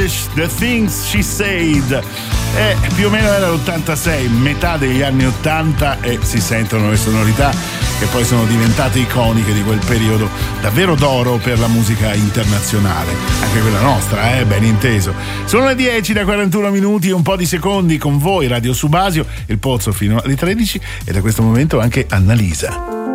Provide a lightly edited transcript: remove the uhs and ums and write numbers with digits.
The Things She Said. Più o meno era l'86, metà degli anni 80, e si sentono le sonorità che poi sono diventate iconiche di quel periodo davvero d'oro per la musica internazionale, anche quella nostra, ben inteso. Sono le 10 da 41 minuti e un po' di secondi con voi, Radio Subasio, il Pozzo fino alle 13, e da questo momento anche Annalisa.